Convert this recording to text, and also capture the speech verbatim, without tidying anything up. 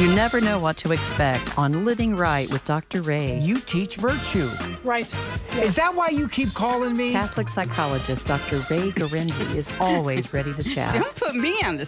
You never know what to expect on Living Right with Doctor Ray. You teach virtue. Right. Is that why you keep calling me? Catholic psychologist Doctor Ray Garendi is always ready to chat. Don't put me on the